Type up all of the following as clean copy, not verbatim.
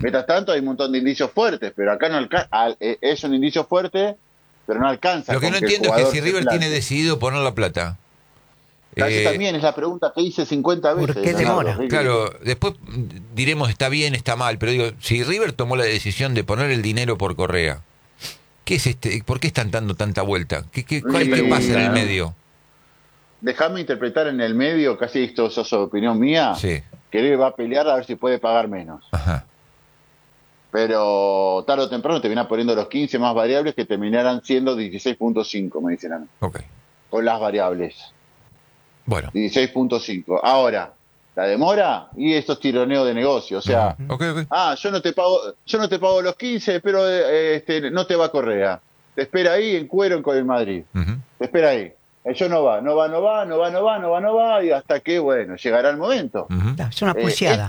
Mientras tanto hay un montón de indicios fuertes, pero acá no es un indicio fuerte, pero no alcanza. Lo que no entiendo es que si River tiene decidido poner la plata. Eso también es la pregunta que hice 50 veces. ¿Por qué demora? Claro, después diremos está bien, está mal, pero digo, si River tomó la decisión de poner el dinero por Correa, ¿qué es ¿por qué están dando tanta vuelta? ¿Qué pasa en el medio? Déjame interpretar en el medio, casi esto es opinión mía, Sí. que River va a pelear a ver si puede pagar menos. Ajá. Pero tarde o temprano terminan poniendo los 15 más variables que terminarán siendo 16.5, me dicen a mí. Ok. Con las variables. Bueno. 16.5. Ahora, la demora y estos tironeos de negocio. O sea, Okay. yo no te pago los 15, pero no te va Correa. Te espera ahí en cuero con el Madrid. Te espera ahí. Eso no va, y hasta que, bueno, llegará el momento. Es una pulseada.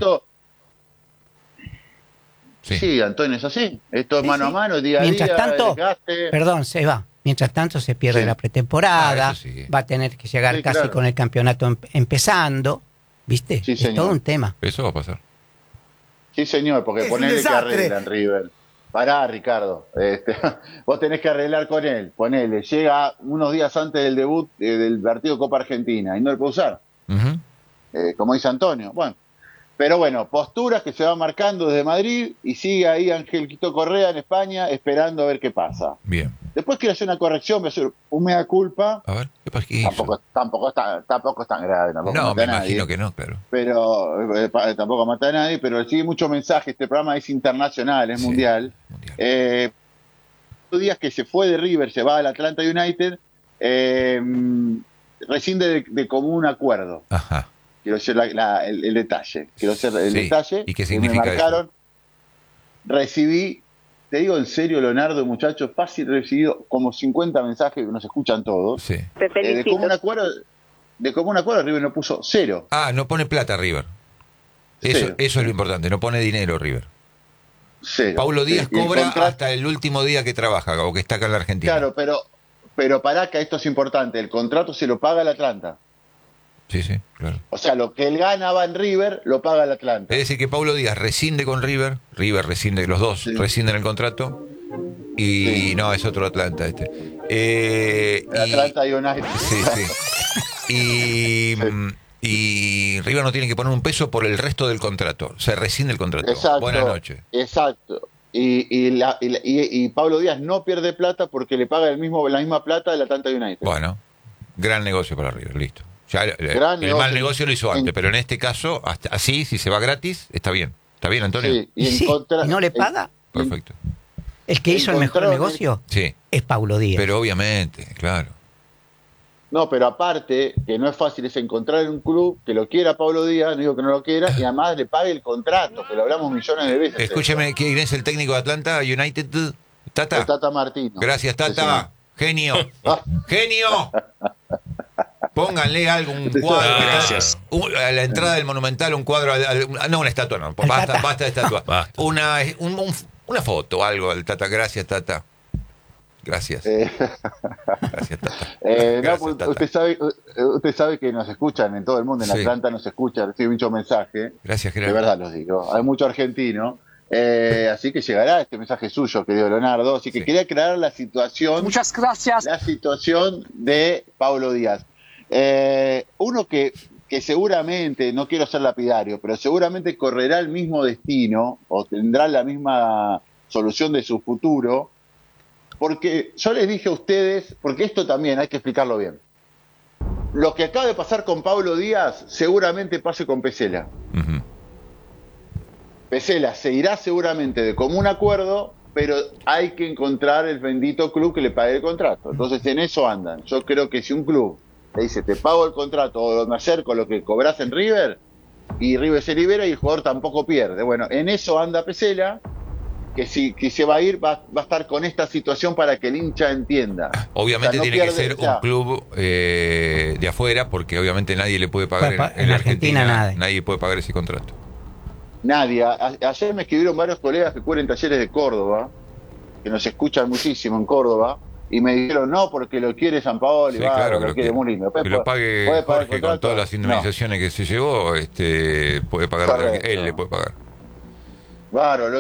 Sí, Antonio, es así. Esto es mano a mano, día a Mientras día. tanto, desgaste. perdón, se va. Mientras tanto se pierde la pretemporada, va a tener que llegar casi con el campeonato empezando, ¿viste? Sí, es todo un tema. Eso va a pasar. Sí, señor, porque ponele que arreglan River. Pará, Ricardo. Vos tenés que arreglar con él. Ponele, llega unos días antes del debut del partido Copa Argentina y no lo puede usar. Como dice Antonio. Bueno. Pero bueno, posturas que se van marcando desde Madrid y sigue ahí Angelito Correa en España esperando a ver qué pasa. Bien. Después quiero hacer una corrección, voy a hacer un mea culpa. A ver, ¿qué pasa? Tampoco es tan grave. No, me imagino que no, claro. Pero tampoco mata a nadie, pero recibe muchos mensajes. Este programa es internacional, es mundial. Días que se fue de River, se va al Atlanta United, rescinde de común acuerdo. Ajá. Quiero hacer el detalle. Quiero hacer el detalle. ¿Y qué significa me marcaron, eso? Recibí, te digo en serio, Leonardo, muchachos, fácil recibido como 50 mensajes que nos escuchan todos. Sí. De común acuerdo, River no puso 0. No pone plata River. Eso es lo importante, no pone dinero River. 0. Paulo Díaz cobra hasta el último día que trabaja o que está acá en la Argentina. Claro, pero pará que esto es importante. El contrato se lo paga el Atlanta. Sí, claro. O sea, lo que él ganaba en River lo paga el Atlanta. Es decir, que Paulo Díaz rescinde con River rescinde, los dos rescinden el contrato, y no, es otro Atlanta Atlanta United. Y River no tiene que poner un peso por el resto del contrato, se rescinde el contrato. Exacto, buenas noches. Exacto. Y Paulo Díaz no pierde plata porque le paga la misma plata del Atlanta United. Bueno, gran negocio para River, listo. Ya, el mal negocio lo hizo antes, pero en este caso, así, si se va gratis, está bien. ¿Está bien, Antonio? Sí, ¿Y no le paga? Perfecto. El que hizo el mejor negocio es Paulo Díaz. Pero obviamente, claro. No, pero aparte, que no es fácil, es encontrar un club que lo quiera Paulo Díaz, no digo que no lo quiera, y además le pague el contrato, que lo hablamos millones de veces. Escúcheme, ¿quién es el técnico de Atlanta United? ¿Tata? El Tata Martino. Gracias, Tata. Genio. Genio. Pónganle algo, un cuadro. Gracias. A la entrada del Monumental, un cuadro. No, una estatua, no. Basta de estatua. Una foto, algo al Tata. Gracias, Tata. Gracias. Gracias, Tata. Gracias, Tata. Usted sabe que nos escuchan en todo el mundo. En Atlanta nos escucha, recibe muchos mensajes. Gracias, Gerardo. De verdad los digo. Hay mucho argentino. Así que llegará este mensaje suyo, querido Leonardo. Así que quería aclarar la situación. Muchas gracias. La situación de Paulo Díaz. Uno que seguramente, no quiero ser lapidario, pero seguramente correrá el mismo destino o tendrá la misma solución de su futuro, porque yo les dije a ustedes, porque esto también hay que explicarlo bien. Lo que acaba de pasar con Paulo Díaz seguramente pase con Pesela. Pesela se irá seguramente de común acuerdo, pero hay que encontrar el bendito club que le pague el contrato. Entonces en eso andan. Yo creo que si un club le dice te pago el contrato o me acerco lo que cobras en River, y River se libera y el jugador tampoco pierde. Bueno, en eso anda Pesela, que si se va a ir va a estar con esta situación para que el hincha entienda. Obviamente tiene que ser un club de afuera, porque obviamente nadie le puede pagar en Argentina nadie puede pagar ese contrato. Nadie. Ayer me escribieron varios colegas que cubren talleres de Córdoba, que nos escuchan muchísimo en Córdoba, y me dijeron no, porque lo quiere San Paolo, claro, lo quiere muy lindo. Que lo pague Jorge con todas las indemnizaciones que se llevó, puede pagar, él le puede pagar. Claro,